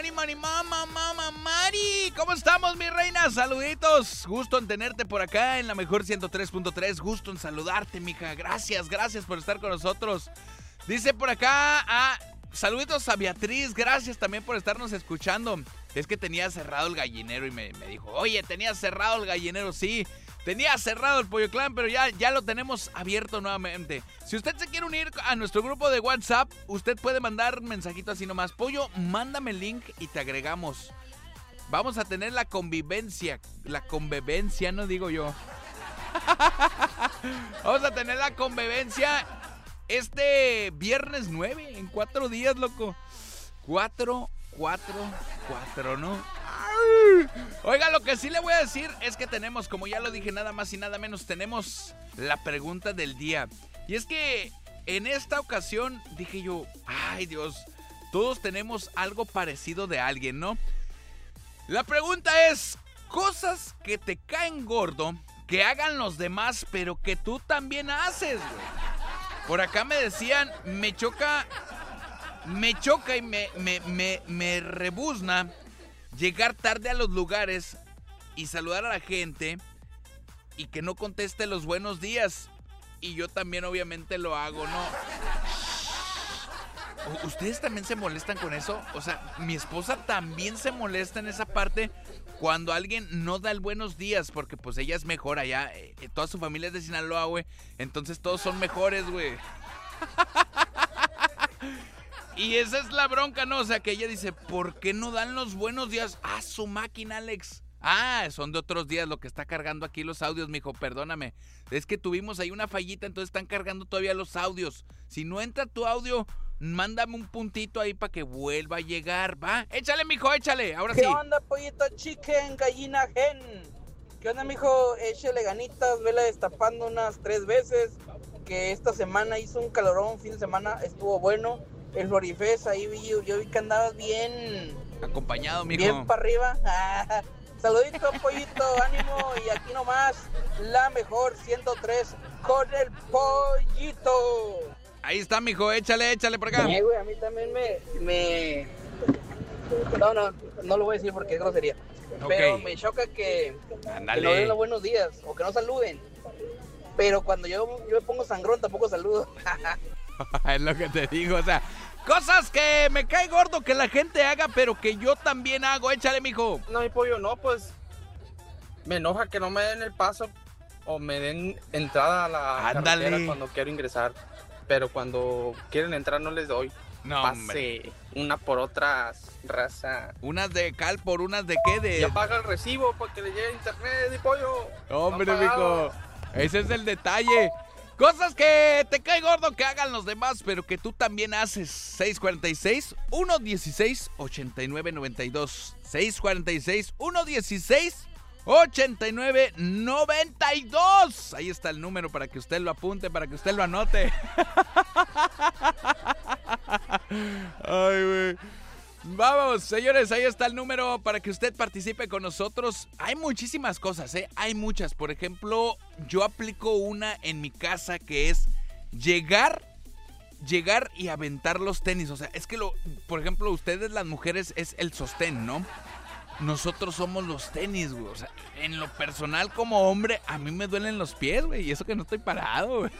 Mari. ¿Cómo estamos, mi reina? Saluditos. Gusto en tenerte por acá en la mejor 103.3. Gusto en saludarte, mija. Gracias por estar con nosotros. Dice por acá, saluditos a Beatriz. Gracias también por estarnos escuchando. Es que tenía cerrado el gallinero y me dijo, oye, ¿tenías cerrado el gallinero? Sí. Tenía cerrado el Pollo Clan, pero ya lo tenemos abierto nuevamente. Si usted se quiere unir a nuestro grupo de WhatsApp, usted puede mandar mensajito así nomás. Pollo, mándame el link y te agregamos. Vamos a tener la convivencia, no digo yo. Vamos a tener la convivencia este viernes 9, en 4 días, loco. 4, ¿no? Oiga, lo que sí le voy a decir es que tenemos, como ya lo dije, nada más y nada menos, tenemos la pregunta del día. Y es que en esta ocasión dije yo, ay Dios, todos tenemos algo parecido de alguien, ¿no? La pregunta es, cosas que te caen gordo, que hagan los demás, pero que tú también haces, güey. Por acá me decían, me choca y me rebuzna llegar tarde a los lugares y saludar a la gente y que no conteste los buenos días. Y yo también obviamente lo hago, ¿no? ¿Ustedes también se molestan con eso? O sea, mi esposa también se molesta en esa parte cuando alguien no da el buenos días, porque pues ella es mejor allá. Toda su familia es de Sinaloa, güey. Entonces todos son mejores, güey. Y esa es la bronca, ¿no? O sea, que ella dice, ¿por qué no dan los buenos días? Su máquina, Alex. Son de otros días lo que está cargando aquí los audios, mijo, perdóname. Es que tuvimos ahí una fallita, entonces están cargando todavía los audios. Si no entra tu audio, mándame un puntito ahí para que vuelva a llegar, ¿va? Échale, mijo, échale, ahora sí. ¿Qué onda, pollito chicken, gallina gen? ¿Qué onda, mijo? Échale ganitas, vela destapando unas 3 veces. Que esta semana hizo un calorón, fin de semana estuvo bueno. El Florifest, ahí yo vi que andabas bien acompañado, mijo. Bien para arriba. Saludito, pollito, ánimo. Y aquí nomás, la mejor 103 con el pollito. Ahí está, mijo, échale por acá. Sí, güey, a mí también me... No lo voy a decir porque es grosería. Okay. Pero me choca que no den los buenos días o que no saluden. Pero cuando yo me pongo sangrón tampoco saludo. Es lo que te digo, o sea, cosas que me cae gordo que la gente haga, pero que yo también hago. Échale, mijo. No, mi pollo, no, pues me enoja que no me den el paso o me den entrada a la carretera cuando quiero ingresar. Pero cuando quieren entrar no les doy. No, pase hombre. Una por otra, raza. Unas de cal por unas de qué, Ya paga el recibo para que le llegue internet, mi pollo. Hombre, mijo, ese es el detalle. Cosas que te cae gordo que hagan los demás, pero que tú también haces. 646-116-8992. 646-116-8992. Ahí está el número para que usted lo apunte, para que usted lo anote. Ay, güey. Vamos, señores, ahí está el número para que usted participe con nosotros. Hay muchísimas cosas, hay muchas. Por ejemplo, yo aplico una en mi casa que es llegar y aventar los tenis. O sea, es que por ejemplo, ustedes las mujeres es el sostén, ¿no? Nosotros somos los tenis, güey. O sea, en lo personal como hombre, a mí me duelen los pies, güey. Y eso que no estoy parado, güey.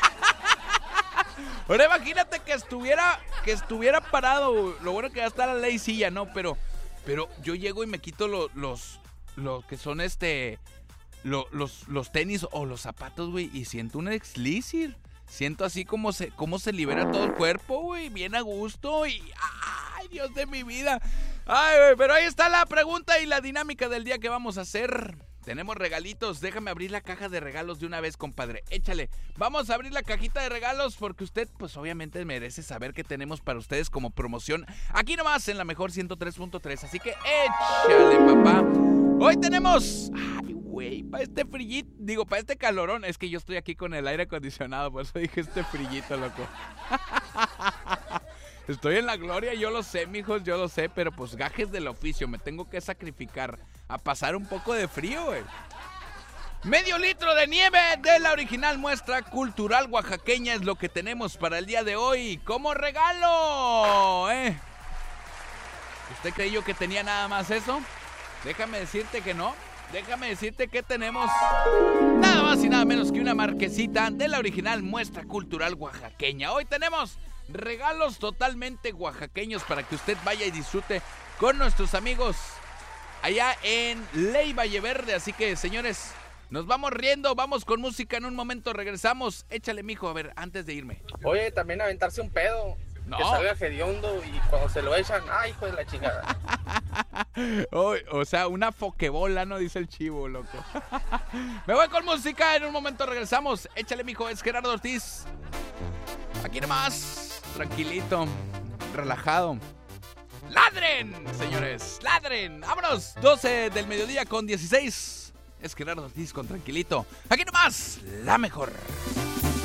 Ahora imagínate que estuviera parado. Lo bueno que ya está la ley silla, ¿no? Pero yo llego y me quito los que son los tenis o los zapatos, güey, y siento un elixir. Siento así como se libera todo el cuerpo, güey, bien a gusto y ¡ay, Dios de mi vida! Ay, güey, pero ahí está la pregunta y la dinámica del día que vamos a hacer. Tenemos regalitos, déjame abrir la caja de regalos de una vez, compadre, échale. Vamos a abrir la cajita de regalos porque usted, pues obviamente merece saber qué tenemos para ustedes como promoción. Aquí nomás en la mejor 103.3, así que échale, papá. Hoy tenemos... Ay, güey, para este frillito, para este calorón. Es que yo estoy aquí con el aire acondicionado, por eso dije este frillito, loco. Estoy en la gloria, yo lo sé, mijos, yo lo sé, pero pues gajes del oficio, me tengo que sacrificar a pasar un poco de frío, güey. Medio litro de nieve de la original muestra cultural oaxaqueña es lo que tenemos para el día de hoy como regalo, ¿Usted creyó que tenía nada más eso? Déjame decirte que no. Déjame decirte que tenemos nada más y nada menos que una marquesita de la original muestra cultural oaxaqueña. Hoy tenemos regalos totalmente oaxaqueños para que usted vaya y disfrute con nuestros amigos allá en Ley Valleverde. Así que, señores, nos vamos riendo, vamos con música, en un momento regresamos. Échale, mijo, a ver, antes de irme. Oye, también aventarse un pedo. No. Que salga hediondo y cuando se lo echan, ¡ay, hijo de la chingada! O sea, una foquebola, ¿no? Dice el chivo, loco. Me voy con música, en un momento regresamos. Échale, mijo, es Gerardo Ortiz. Aquí nomás, tranquilito, relajado. ¡Ladren, señores! ¡Ladren! ¡Vámonos! 12 del mediodía con 16. Es Gerardo Ortiz con Tranquilito. Aquí nomás, la mejor.